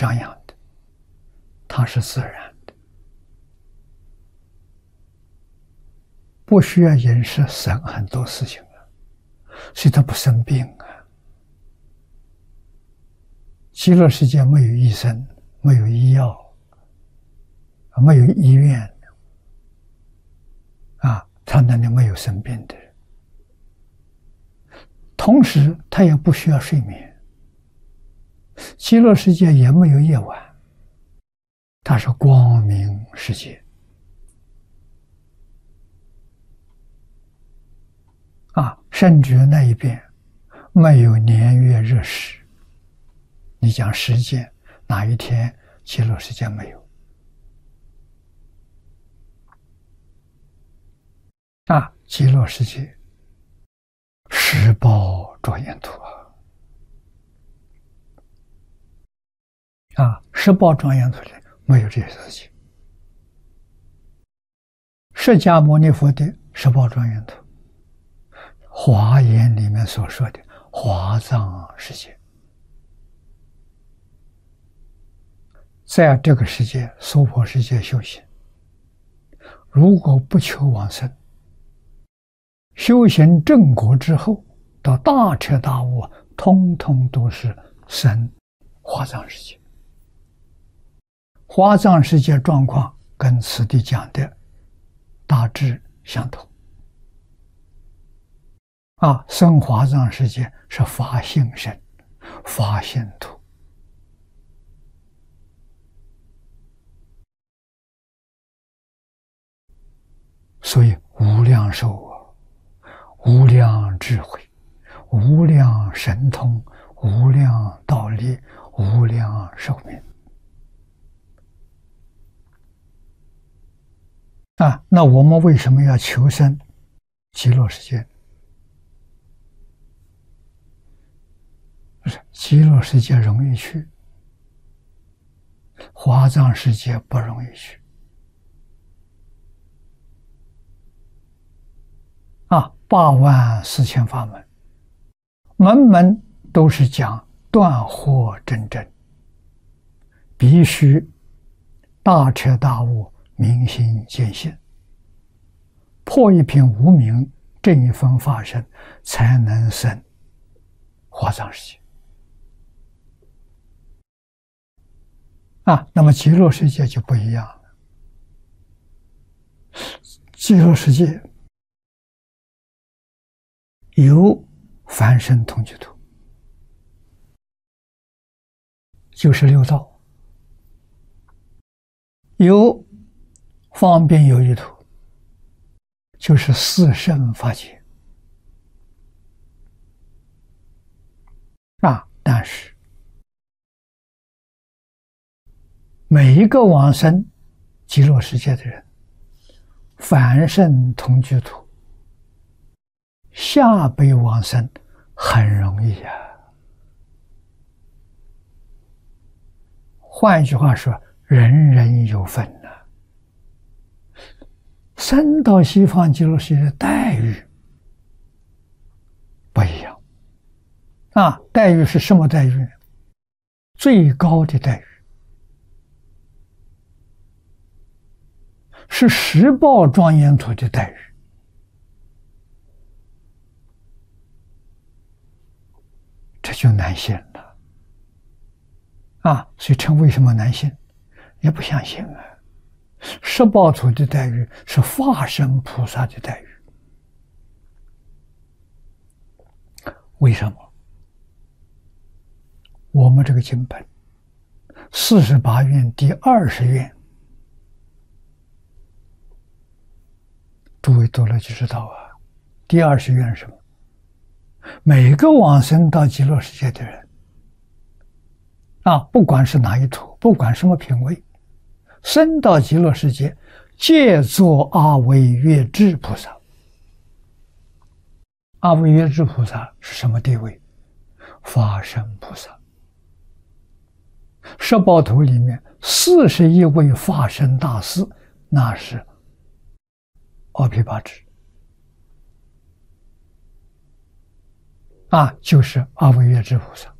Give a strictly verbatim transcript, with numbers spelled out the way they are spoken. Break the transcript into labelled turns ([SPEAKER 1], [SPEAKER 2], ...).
[SPEAKER 1] 张扬的，它是自然的，不需要饮食省很多事情啊，所以它不生病啊。极乐世界没有医生，没有医药，没有医院啊，他那里没有生病的人，同时他也不需要睡眠。极乐世界也没有夜晚，它是光明世界啊，甚至那一边没有年月日时。你讲时间，哪一天极乐世界没有啊？极乐世界十报庄严土啊！十报庄严土里没有这些事情。释迦牟尼佛的十报庄严土，华严里面所说的华藏世界，在这个世界娑婆世界修行，如果不求往生，修行正果之后，到大彻大悟，通通都是生华藏世界。华藏世界状况跟此地讲的大致相同啊，生华藏世界是法性身，法性土。所以无量寿啊，无量智慧，无量神通，无量道力，无量寿命啊！那我们为什么要求生极乐世界？极乐世界容易去，华藏世界不容易去啊！八万四千法门，门门都是讲断惑真正，必须大彻大悟，明心见性，破一品无明，正一分法身，才能生华藏世界啊！那么极乐世界就不一样了。极乐世界有凡圣同居土，就是六道；有方便有余土，就是四圣法界啊。但是每一个往生极乐世界的人，凡圣同居土下辈往生很容易啊。换一句话说，人人有份呐、啊。生到西方极乐世界的待遇不一样啊！待遇是什么待遇呢？最高的待遇是十报庄严土的待遇这就难信了啊！所以称为什么难信？也不相信啊！十报土的待遇是化身菩萨的待遇，为什么？我们这个经本四十八愿第二十愿，诸位读了就知道啊。第二十愿是什么？每个往生到极乐世界的人啊，不管是哪一土，不管什么品位，生到极乐世界，皆作阿惟越致菩萨。阿惟越致菩萨是什么地位？法身菩萨。十报土里面四十一位法身大士，那是阿毗跋致啊，就是阿惟越致菩萨。